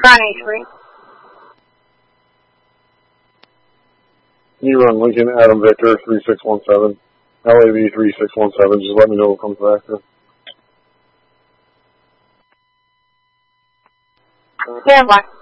983. You run Lincoln Adam Victor 3617. LAV 3617. Just let me know what comes back there. Stand by.